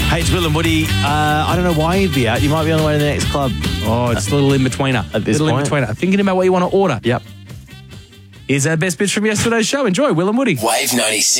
Hey, it's Will and Woody. I don't know why you'd be out. You might be on the way to the next club. Oh, it's a little in-betweener. At this point. In-betweener. Thinking about what you want to order. Yep. Here's our best bits from yesterday's show. Enjoy, Will and Woody. Wave 96.